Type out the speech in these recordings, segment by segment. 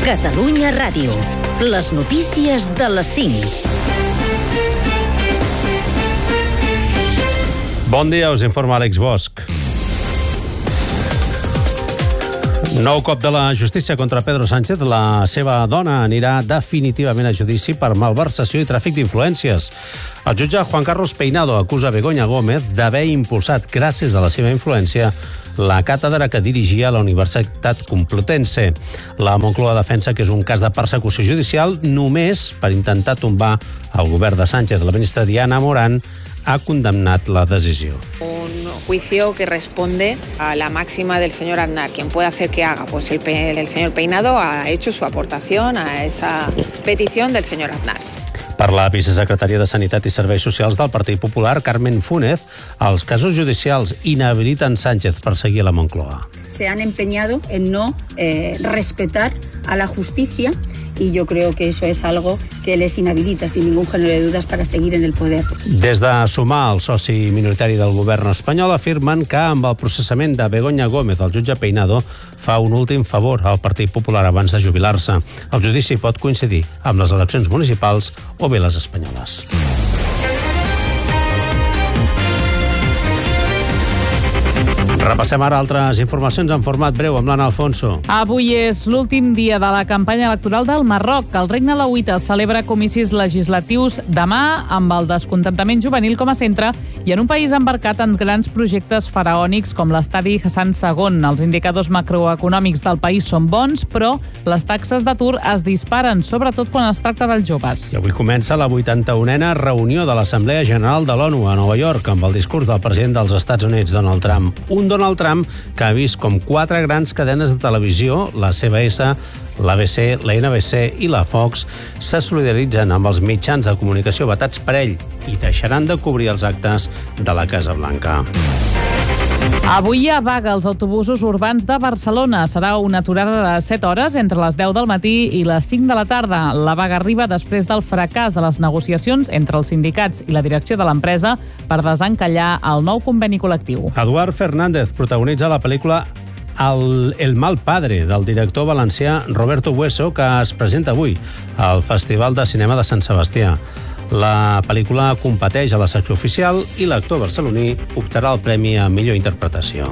Catalunya Ràdio. Les notícies de les 5. Bon dia, us informa Àlex Bosch. Nou cop de la justícia contra Pedro Sánchez. La seva dona anirà definitivament a judici per malversació i tràfic d'influències. El jutge Juan Carlos Peinado acusa Begoña Gómez d'haver impulsat, gràcies a la seva influència, la càtedra que dirigia a la Universitat Complutense. La Moncloa defensa que és un cas de persecució judicial només per intentar tombar el govern de Sánchez. La ministra Diana Morán ha condemnat la decisió. Un juicio que responde a la máxima del señor Aznar. Quien puede hacer que haga, pues el señor Peinado ha hecho su aportación a esa petición del señor Aznar. Per la vicesecretària de Sanitat i Serveis Socials del Partit Popular, Carmen Fúnez, els casos judicials inhabiliten Sánchez per seguir a la Moncloa. Se han empeñado en no respetar a la justicia y yo creo que eso es algo que les inhabilita sin ningún género de dudas para seguir en el poder. Des de Sumar, el soci minoritari del govern espanyol, afirmen que amb el processament de Begoña Gómez, el jutge Peinado fa un últim favor al Partit Popular abans de jubilar-se. El judici pot coincidir amb les eleccions municipals o bé les espanyoles. Repassem ara altres informacions en format breu amb l'Anna Alfonso. Avui és l'últim dia de la campanya electoral del Marroc. El regne alauita celebra comicis legislatius demà amb el descontentament juvenil com a centre i en un país embarcat en grans projectes faraònics com l'estadi Hassan II. Els indicadors macroeconòmics del país són bons, però les taxes d'atur es disparen, sobretot quan es tracta dels joves. I avui comença la 81a reunió de l'Assemblea General de l'ONU a Nova York amb el discurs del president dels Estats Units, Donald Trump. Un Donald Trump que ha vist com 4 grans cadenes de televisió, la CBS, l'ABC, la NBC i la Fox, se solidaritzen amb els mitjans de comunicació vetats per ell i deixaran de cobrir els actes de la Casa Blanca. Avui hi ha vaga als autobusos urbans de Barcelona. Serà una aturada de 7 hores entre les 10 del matí i les 5 de la tarda. La vaga arriba després del fracàs de les negociacions entre els sindicats i la direcció de l'empresa per desencallar el nou conveni col·lectiu. Eduard Fernández protagonitza la pel·lícula El mal padre, del director valencià Roberto Bueso, que es presenta avui al Festival de Cinema de Sant Sebastià. La pel·lícula competeix a la secció oficial i l'actor barceloní optarà al premi a millor interpretació.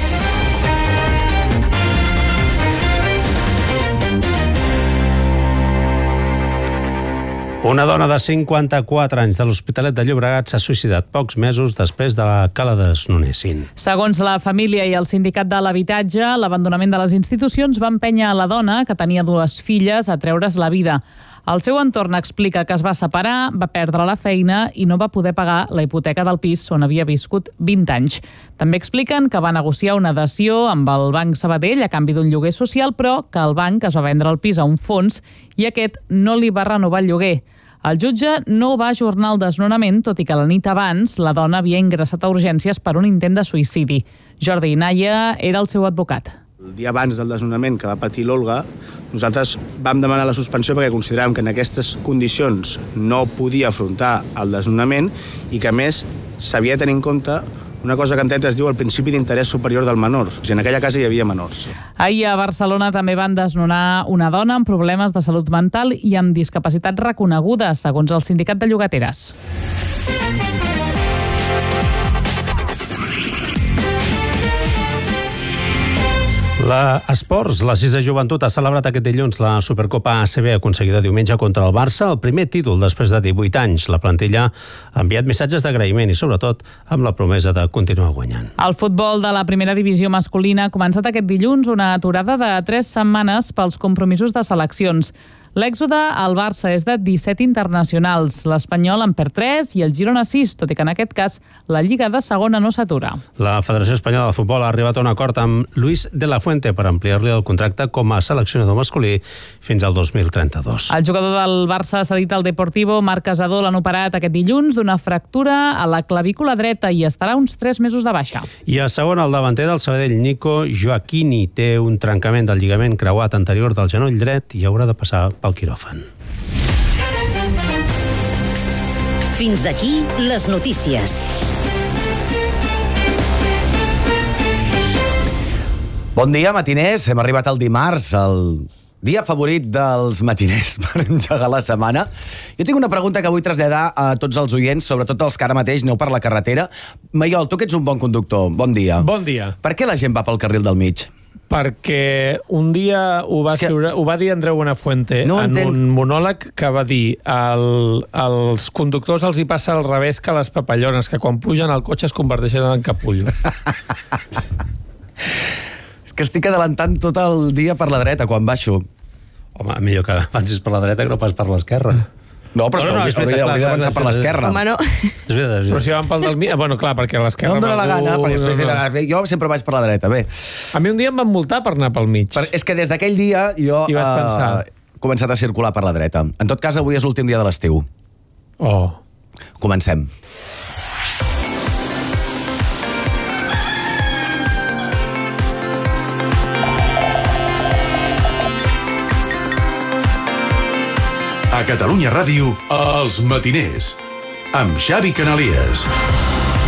Una dona de 54 anys de l'Hospitalet de Llobregat s'ha suïcidat pocs mesos després de que la desnonessin. Segons la família i el sindicat de l'habitatge, l'abandonament de les institucions va empènyer a la dona, que tenia 2 filles, a treure's la vida. El seu entorn explica que es va separar, va perdre la feina i no va poder pagar la hipoteca del pis on havia viscut 20 anys. També expliquen que va negociar una dació amb el Banc Sabadell a canvi d'un lloguer social, però que el banc es va vendre el pis a un fons i aquest no li va renovar el lloguer. El jutge no va ajornar el desnonament, tot i que la nit abans la dona havia ingressat a urgències per un intent de suïcidi. Jordi Naya era el seu advocat. El dia abans del desnonament que va patir l'Olga, nosaltres vam demanar la suspensió perquè consideràvem que en aquestes condicions no podia afrontar el desnonament i que, a més, s'havia de tenir en compte una cosa que en dret es diu el principi d'interès superior del menor. I en aquella casa hi havia menors. Ahir a Barcelona també van desnonar una dona amb problemes de salut mental i amb discapacitat reconeguda, segons el sindicat de llogateres. Esports, la 6 de joventut ha celebrat aquest dilluns la Supercopa ACB aconseguida diumenge contra el Barça, el primer títol després de 18 anys. La plantilla ha enviat missatges d'agraïment i, sobretot, amb la promesa de continuar guanyant. El futbol de la primera divisió masculina ha començat aquest dilluns una aturada de 3 setmanes pels compromisos de seleccions. L'èxode al Barça és de 17 internacionals. L'Espanyol en perd 3 i el Girona 6, tot i que en aquest cas la Lliga de Segona no s'atura. La Federació Espanyola de Futbol ha arribat a un acord amb Luis de la Fuente per ampliar-li el contracte com a seleccionador masculí fins al 2032. El jugador del Barça cedit al Deportivo, Marc Casador, l'han operat aquest dilluns d'una fractura a la clavícula dreta i estarà uns 3 mesos de baixa. I a segon, el davanter del Sabadell, Nico Joaquini, té un trencament del lligament creuat anterior del genoll dret i haurà de passar pel quiròfan. Fins aquí les notícies. Bon dia, matiners. Hem arribat al dimarts, el dia favorit dels matiners per engegar la setmana. Jo tinc una pregunta que vull traslladar a tots els oients, sobretot els que ara mateix aneu per la carretera. Maiol, tu que ets un bon conductor, bon dia. Bon dia. Per què la gent va pel carril del mig? Perquè un dia ho va dir Andreu Buenafuente un monòleg que va dir als conductors els hi passa al revés que les papallones, que quan pugen al cotxe es converteixen en capullos. És que estic adelantant tot el dia per la dreta quan baixo. Home, millor que avancis per la dreta que no pas per l'esquerra. No, però hauria d'avançar per l'esquerra. Home, no. Però si van pel del mig... Bueno, clar, perquè a l'esquerra... No em dóna la gana, perquè després jo sempre vaig per la dreta. Bé. A mi un dia em van multar per anar pel mig. És que des d'aquell dia jo he començat a circular per la dreta. En tot cas, avui és l'últim dia de l'estiu. Oh. Comencem. A Catalunya Ràdio, Els Matiners, amb Xavi Canalies.